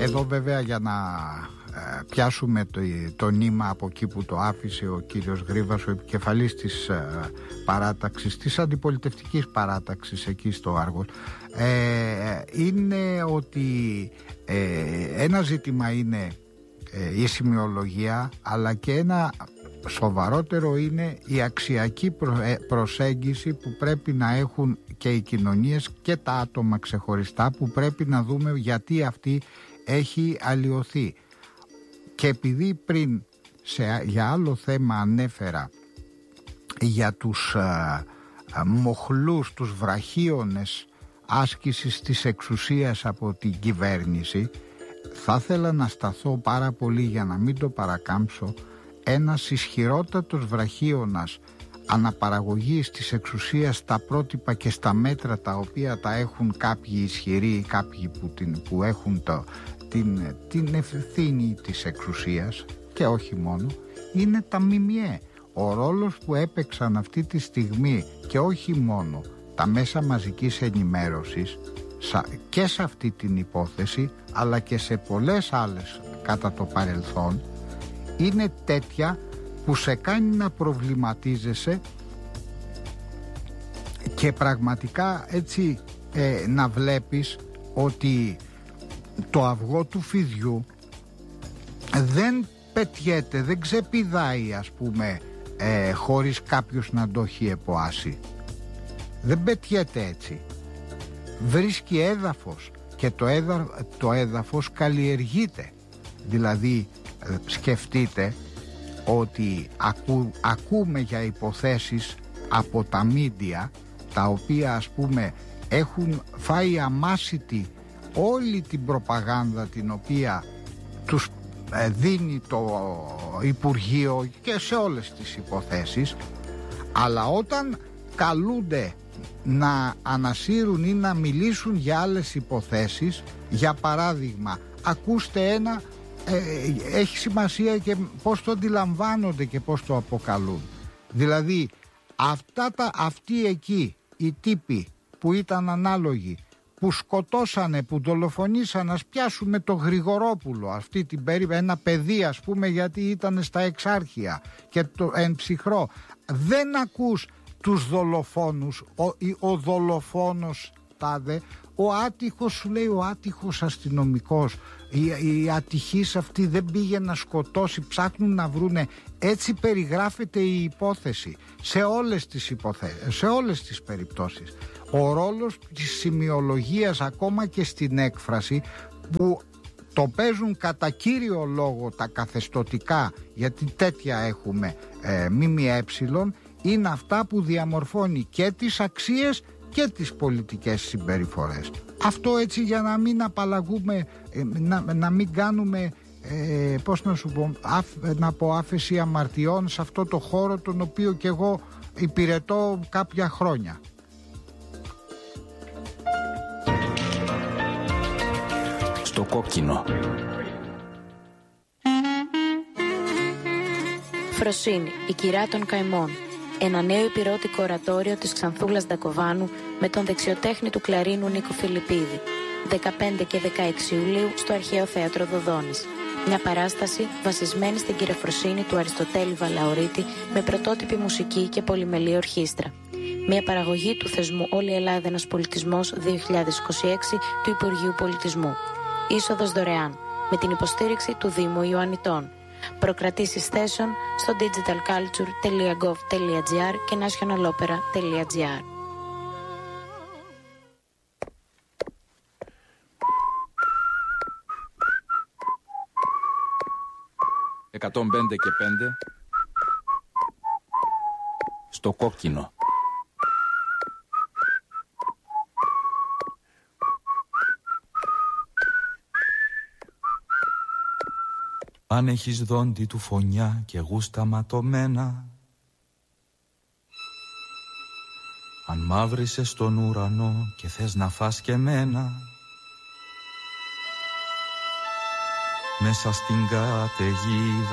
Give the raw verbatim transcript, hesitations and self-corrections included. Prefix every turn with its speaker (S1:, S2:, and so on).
S1: Εδώ βέβαια για να ε, πιάσουμε το, το νήμα από εκεί που το άφησε ο κύριος Γρίβας, ο επικεφαλής της ε, παράταξης, της αντιπολιτευτικής παράταξης εκεί στο Άργος, ε, είναι ότι ε, ένα ζήτημα είναι ε, η σημειολογία, αλλά και ένα σοβαρότερο είναι η αξιακή προσέγγιση που πρέπει να έχουν και οι κοινωνίες και τα άτομα ξεχωριστά, που πρέπει να δούμε γιατί αυτή έχει αλλοιωθεί. Και επειδή πριν σε, για άλλο θέμα ανέφερα για τους α, α, μοχλούς, τους βραχίονες άσκησης της εξουσίας από την κυβέρνηση, θα ήθελα να σταθώ πάρα πολύ, για να μην το παρακάμψω, ένας ισχυρότατος βραχίωνας αναπαραγωγής της εξουσίας στα πρότυπα και στα μέτρα τα οποία τα έχουν κάποιοι ισχυροί, κάποιοι που, την, που έχουν το, την, την ευθύνη της εξουσίας, και όχι μόνο, είναι τα ΜΜΕ. Ο ρόλος που έπαιξαν αυτή τη στιγμή, και όχι μόνο τα μέσα μαζικής ενημέρωσης και σε αυτή την υπόθεση, αλλά και σε πολλές άλλες κατά το παρελθόν, είναι τέτοια που σε κάνει να προβληματίζεσαι και πραγματικά έτσι ε, να βλέπεις ότι το αυγό του φιδιού δεν πετιέται, δεν ξεπηδάει, ας πούμε, ε, χωρίς κάποιος να το έχει εποάσει. Δεν πετιέται έτσι. Βρίσκει έδαφος και το, έδα, το έδαφος καλλιεργείται. Δηλαδή σκεφτείτε ότι ακού, ακούμε για υποθέσεις από τα μίντια, τα οποία, ας πούμε, έχουν φάει αμάσιτη όλη την προπαγάνδα την οποία τους δίνει το Υπουργείο και σε όλες τις υποθέσεις, αλλά όταν καλούνται να ανασύρουν ή να μιλήσουν για άλλες υποθέσεις, για παράδειγμα, ακούστε ένα, ε, έχει σημασία και πώς το αντιλαμβάνονται και πώς το αποκαλούν. Δηλαδή αυτά τα, αυτοί εκεί οι τύποι που ήταν ανάλογοι, που σκοτώσανε, που δολοφονήσαν, ας πιάσουμε το Γρηγορόπουλο αυτή την περίπτωση, ένα παιδί, ας πούμε, γιατί ήταν στα Εξάρχεια και το εν ψυχρό, δεν ακούς τους δολοφόνους, ο, ο δολοφόνος τάδε, ο άτυχος, σου λέει ο άτυχος αστυνομικός, η, η ατυχής αυτή δεν πήγε να σκοτώσει, ψάχνουν να βρούνε. Έτσι περιγράφεται η υπόθεση σε όλες τις υποθέσεις, σε όλες τις περιπτώσεις. Ο ρόλος της σημειολογίας, ακόμα και στην έκφραση, που το παίζουν κατά κύριο λόγο τα καθεστωτικά, γιατί τέτοια έχουμε ε, ΜΜΕ, είναι αυτά που διαμορφώνει και τις αξίες και τις πολιτικές συμπεριφορές. Αυτό έτσι για να μην απαλλαγούμε, να, να μην κάνουμε, ε, πώς να σου πω, αφ, να πω άφεση αμαρτιών σε αυτό το χώρο τον οποίο και εγώ υπηρετώ κάποια χρόνια.
S2: Στο κόκκινο.
S3: Φροσύνη, η κυρά των καημών. Ένα νέο υπηρώτικο ορατόριο της Ξανθούλας Ντακοβάνου με τον δεξιοτέχνη του κλαρίνου Νίκο Φιλιππίδη. δεκαπέντε και δεκαέξι Ιουλίου στο Αρχαίο Θέατρο Δοδόνης. Μια παράσταση βασισμένη στην κυρεφροσύνη του Αριστοτέλη Βαλαωρίτη με πρωτότυπη μουσική και πολυμελή ορχήστρα. Μια παραγωγή του θεσμού Όλη η Ελλάδα ένας πολιτισμός δύο χιλιάδες είκοσι έξι του Υπουργείου Πολιτισμού. Είσοδος δωρεάν με την υποστήριξη του Δήμου Ιωαννιτών. Προκρατήσεις θέσεων στο digitalculture τελεία gov τελεία gr και nationalopera τελεία gr.
S2: εκατόν πέντε και πέντε στο κόκκινο.
S4: Αν έχεις δόντι του φωνιά και γούστα ματωμένα, αν μαύρισες στον ουρανό και θες να φας και μένα, μέσα στην καταιγίδα